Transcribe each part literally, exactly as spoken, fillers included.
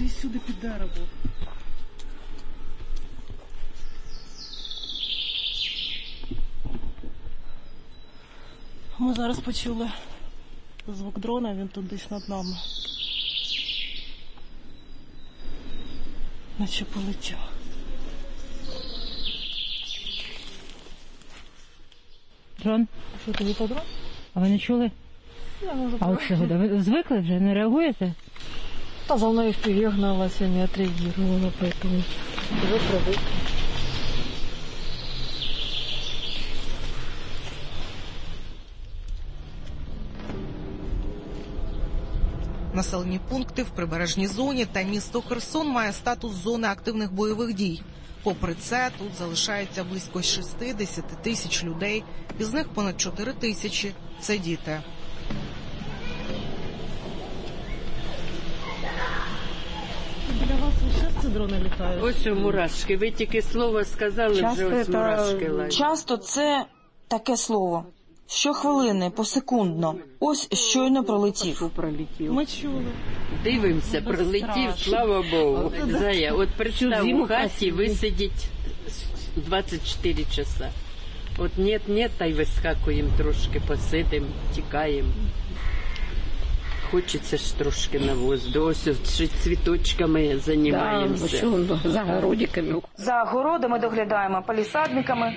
Іди сюди під дерево. Ми зараз почули звук дрона, він тут десь над нами. Наче полетів. Дрон? Що, тобі по дрон? А ви не чули? Я можу. А от що, ви звикли вже, не реагуєте? Та за мною вперед гналася, не отреагировала, поэтому вже привик. Населені пункти в прибережній зоні та місто Херсон має статус зони активних бойових дій. Попри це, тут залишається близько шістдесят тисяч людей, із них понад чотири тисячі – це діти. Біля вас лише ці дрони літають? Ось мурашки. Ви тільки слово сказали, часто вже ось мурашки лають. Часто це таке слово. Щохвилини, посекундно. Ось щойно пролетів. Пролетів. Ми чули. Дивимося, пролетів, слава Богу. Зая, от представ, у хаті висидіть двадцять чотири часа. От нет-нет, та й вискакуємо трошки, посидимо, тікаємо. Хочеться ж трошки на воздух. Ось цвіточками займаємося. Да, за огородиками. За огородами доглядаємо, палісадниками.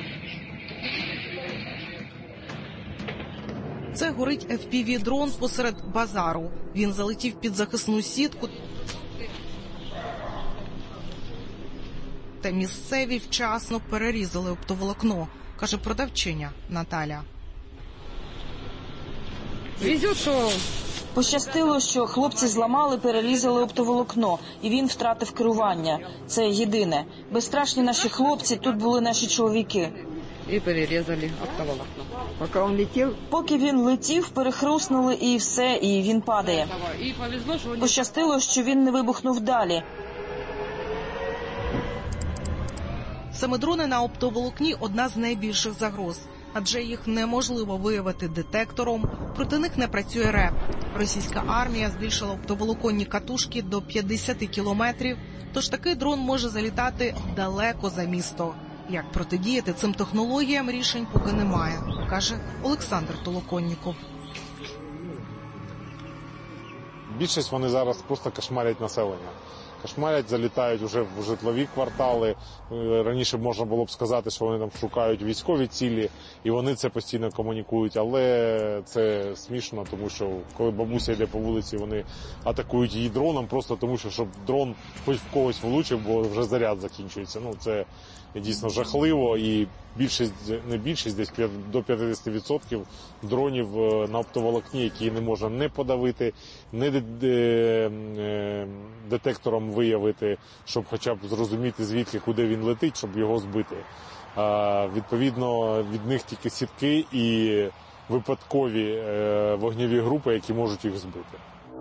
Це горить еф пі ві-дрон посеред базару. Він залетів під захисну сітку. Та місцеві вчасно перерізали оптоволокно, каже продавчиня Наталя. Пощастило, що хлопці зламали, перерізали оптоволокно, і він втратив керування. Це єдине. Безстрашні наші хлопці, тут були наші чоловіки. І перерізали оптоволокно. Поки він летів? Поки він летів, перехруснули і все, і він падає. Пощастило, що він не вибухнув далі. Саме дрони на оптоволокні – одна з найбільших загроз. Адже їх неможливо виявити детектором, проти них не працює РЕП. Російська армія збільшила оптоволоконні катушки до п'ятдесят кілометрів, тож такий дрон може залітати далеко за місто. Як протидіяти цим технологіям, рішень поки немає, каже Олександр Толоконніков. Більшість вони зараз просто кошмарять населення. Кошмарять, залітають вже в житлові квартали. Раніше можна було б сказати, що вони там шукають військові цілі, і вони це постійно комунікують. Але це смішно, тому що коли бабуся йде по вулиці, вони атакують її дроном, просто тому що, щоб дрон хоч в когось влучив, бо вже заряд закінчується. Ну, це дійсно жахливо, і більшість, не більшість, десь до п'ятдесят відсотків дронів на оптоволокні, які не можна не подавити, не детектором виявити, щоб хоча б зрозуміти, звідки, куди він летить, щоб його збити. А, відповідно, від них тільки сітки і випадкові е, вогневі групи, які можуть їх збити.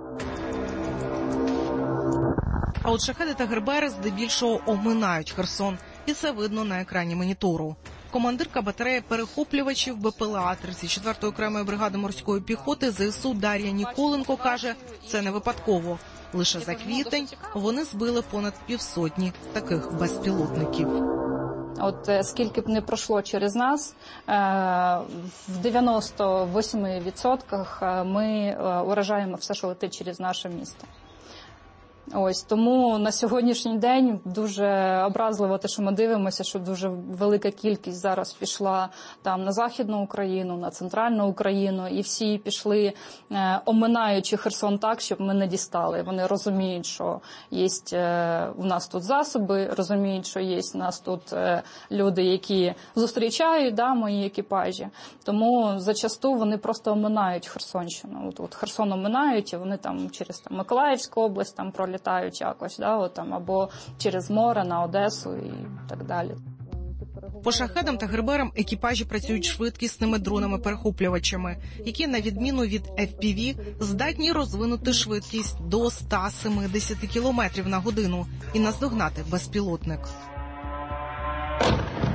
А от шахеди та гербери здебільшого оминають Херсон. І це видно на екрані монітору. Командирка батареї перехоплювачів Бе Пе Еле А тридцять четвертої окремої бригади морської піхоти Зе Ес У Дар'я Ніколенко каже, це не випадково. Лише за квітень вони збили понад півсотні таких безпілотників. От скільки б не пройшло через нас, в дев'яносто вісім відсотків ми уражаємо все, що летить через наше місто. Ось, тому на сьогоднішній день дуже образливо те, що ми дивимося, що дуже велика кількість зараз пішла там на Західну Україну, на Центральну Україну, і всі пішли, е, оминаючи Херсон так, щоб ми не дістали. Вони розуміють, що є е, у нас тут засоби, розуміють, що є у нас тут е, люди, які зустрічають, да, мої екіпажі. Тому зачасту вони просто оминають Херсонщину. От, от Херсон оминають, і вони там через там, Миколаївську область там пролітають. Літають якось, да, от там, або через море на Одесу і так далі. По шахедам та герберам екіпажі працюють швидкісними дронами-перехоплювачами, які, на відміну від еф пі ві, здатні розвинути швидкість до ста сімдесят кілометрів на годину і наздогнати безпілотник.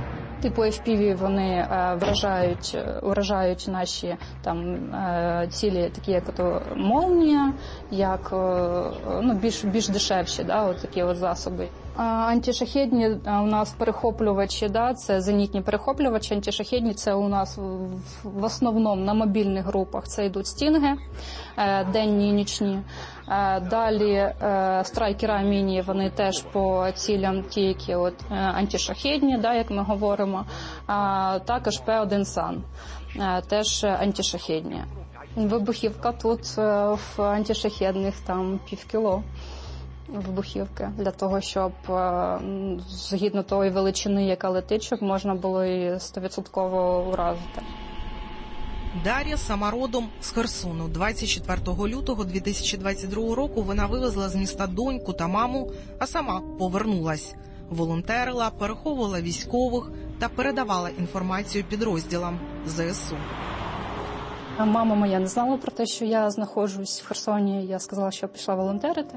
Типу еф пі ві вони е, вражають, вражають наші там е, цілі, такі як ото молнія, як е, ну, більш, більш дешевші, да, от такі от засоби. А антишахедні у нас перехоплювачі, да, це зенітні перехоплювачі. Антишахедні це у нас в, в основному на мобільних групах. Це йдуть стінги, е, денні і нічні. Е, далі е, страйкера міні, вони теж по цілям ті, які от е, антишахедні, да, як ми говоримо. А також пе один сан, е, теж антишахедні. Вибухівка тут е, в антишахедних там пів кіло. Вибухівки, для того, щоб згідно тої величини, яка летить, щоб можна було і сто відсотків уразити. Дар'я сама родом з Херсону. двадцять четвертого лютого дві тисячі двадцять другого року вона вивезла з міста доньку та маму, а сама повернулась. Волонтерила, переховувала військових та передавала інформацію підрозділам зе ес у. Мама моя не знала про те, що я знаходжусь в Херсоні. Я сказала, що пішла волонтерити.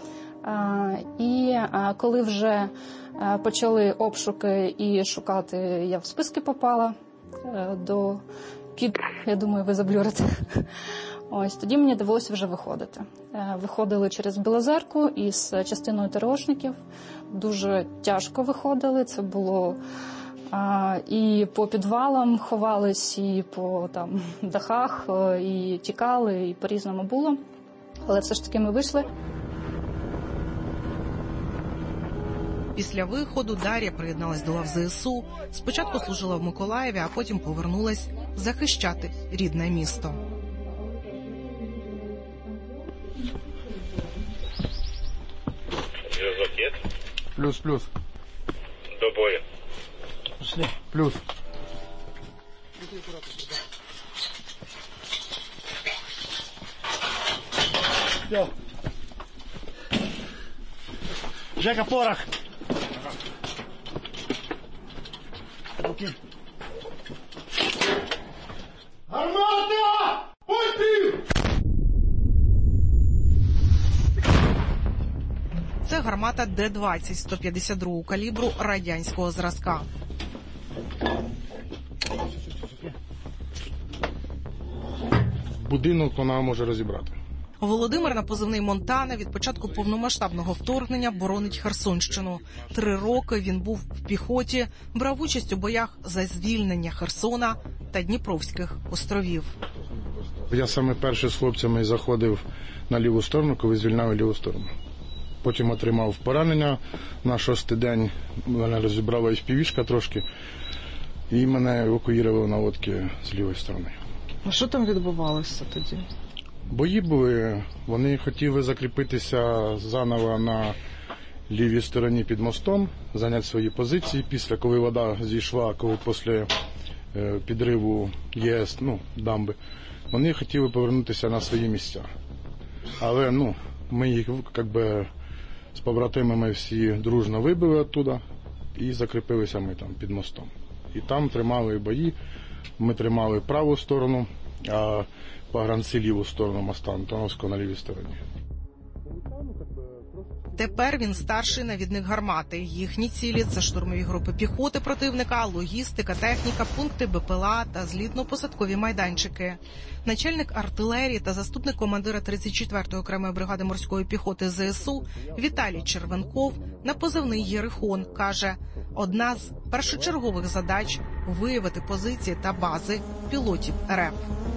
І коли вже почали обшуки і шукати, я в списки попала до під, я думаю, ви заблюрите. Ось тоді мені довелося вже виходити. Виходили через Білозерку із частиною ТРОшників. Дуже тяжко виходили. Це було і по підвалам ховались, і по там дахах, і тікали, і по-різному було. Але все ж таки ми вийшли. Після виходу Дар'я приєдналась до лав зе ес у. Спочатку служила в Миколаєві, а потім повернулась захищати рідне місто. Зв'язок є? Плюс-плюс. До бою. Пошли. Плюс. Все. Жека, порох. Руки. Гармата! Постріл! Це гармата де двадцять сто п'ятдесят другого калібру радянського зразка. Будинок вона може розібрати. Володимир на позивний Монтана від початку повномасштабного вторгнення боронить Херсонщину. Три роки він був в піхоті, брав участь у боях за звільнення Херсона та Дніпровських островів. Я саме перший з хлопцями заходив на ліву сторону, коли звільняли ліву сторону. Потім отримав поранення на шостий день, мене розібрала еф пі ві-шка трошки, і мене евакуювали на лодці з лівої сторони. А що там відбувалося тоді? Бої були, вони хотіли закріпитися заново на лівій стороні під мостом, зайняти свої позиції. Після, коли вода зійшла, коли після підриву ЄС, ну, дамби, вони хотіли повернутися на свої місця. Але, ну, ми їх, як би, з побратимами всі дружно вибили оттуда і закріпилися ми там під мостом. І там тримали бої, ми тримали праву сторону, а погранці ліву сторону моста Антоновського на лівій стороні. Тепер він старший навідник гармати. Їхні цілі – це штурмові групи піхоти противника, логістика, техніка, пункти бе пе ел а та злітно-посадкові майданчики. Начальник артилерії та заступник командира тридцять четвертої окремої бригади морської піхоти зе ес у Віталій Червенков на позивний Єрихон каже, одна з першочергових задач – виявити позиції та бази пілотів ер еф.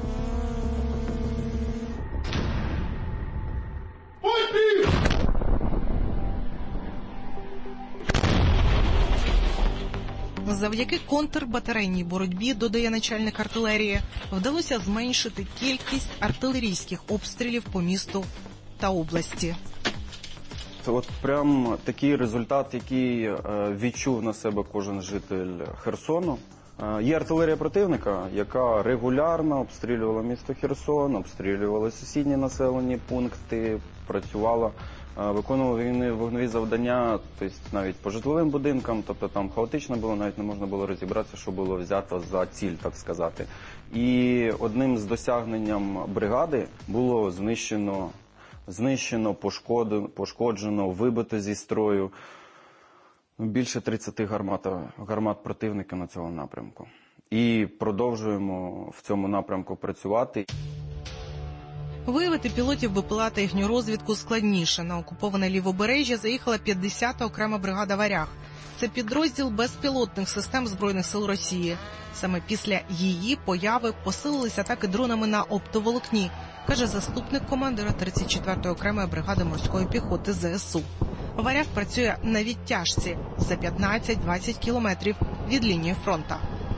Завдяки контрбатарейній боротьбі, додає начальник артилерії, вдалося зменшити кількість артилерійських обстрілів по місту та області. Це от прям такий результат, який відчув на себе кожен житель Херсону. Є артилерія противника, яка регулярно обстрілювала місто Херсон, обстрілювала сусідні населені пункти, працювала, виконувала вогневі завдання, тобто навіть по житловим будинкам, тобто там хаотично було, навіть не можна було розібратися, що було взято за ціль, так сказати. І одним з досягненням бригади було знищено, знищено, пошкоджено, вибито зі строю Більше тридцяти гармат, гармат противника на цьому напрямку. І продовжуємо в цьому напрямку працювати. Виявити пілотів БПЛА та їхню розвідку складніше. На окуповане Лівобережжя заїхала п'ятдесята окрема бригада «Варяг». Це підрозділ безпілотних систем Збройних сил Росії. Саме після її появи посилились атаки дронами на оптоволокні, каже заступник командира тридцять четвертої окремої бригади морської піхоти ЗСУ. «Варяг» працює на відтяжці за п'ятнадцять-двадцять кілометрів від лінії фронту.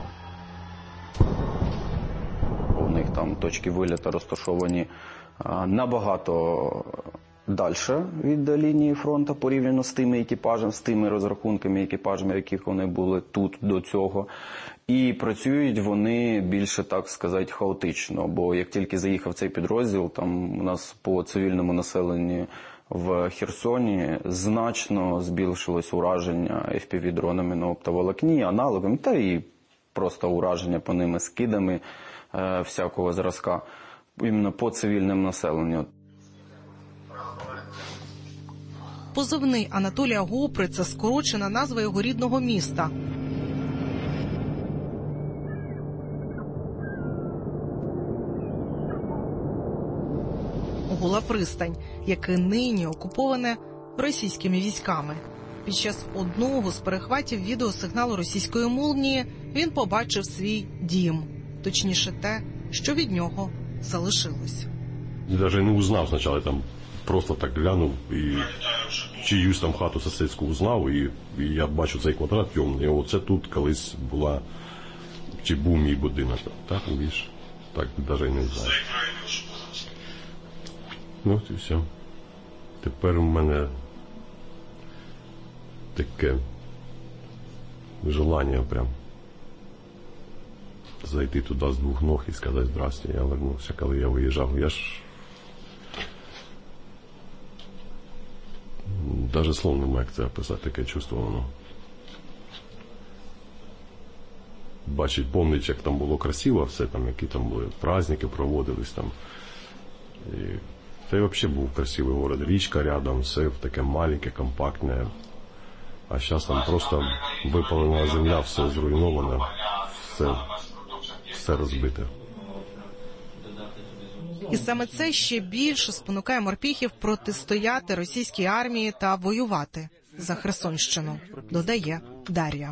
У них там точки виліту розташовані набагато далі від лінії фронту порівняно з тими екіпажами, з тими розрахунками екіпажами, яких вони були тут до цього. І працюють вони більше, так сказати, хаотично, бо як тільки заїхав цей підрозділ, там у нас по цивільному населенню в Херсоні значно збільшилось ураження еф пі ві-дронами на оптоволокні, аналогами, та і просто ураження по ними скидами е, всякого зразка, іменно по цивільному населенню. Позивний Анатолія Гопри – це скорочена назва його рідного міста. Гола пристань, яке нині окуповане російськими військами. Під час одного з перехватів відеосигналу російської «Молнії» він побачив свій дім. Точніше те, що від нього залишилось. Навіть не узнав спочатку, там просто так глянув і чиюсь там хату сусідську узнав, і, і я бачу цей квадрат темний. Оце тут колись була, чи був мій будинок. Так, більш, так навіть не знаю. Ну от і все. Тепер у мене таке желання прям зайти туди з двох ног і сказати «Здрасте, я вернувся, коли я виїжджав». Я ж навіть слов немає, як це описати, таке чувство воно. Бачить, помнить, як там було красиво все, там, які там були праздники проводились там. І це взагалі був красивий город, річка рядом, все таке маленьке, компактне. А зараз там просто випалена земля, все зруйноване, все, все розбите. І саме це ще більше спонукає морпіхів протистояти російській армії та воювати за Херсонщину, додає Дар'я.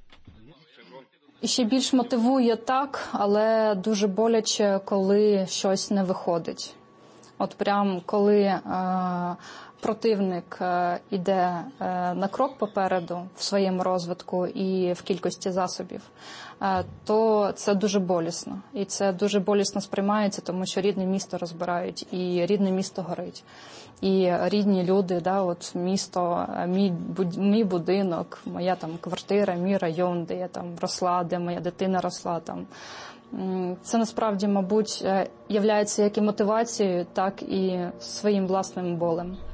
І ще більш мотивує так, але дуже боляче, коли щось не виходить. От прям коли е, противник е, іде е, на крок попереду в своєму розвитку і в кількості засобів, е, то це дуже болісно. І це дуже болісно сприймається, тому що рідне місто розбирають, і рідне місто горить. І рідні люди, да, от місто, мій, мій будинок, моя там квартира, мій район, де я там росла, де моя дитина росла там. Це насправді, мабуть, являється як і мотивацією, так і своїм власним болем.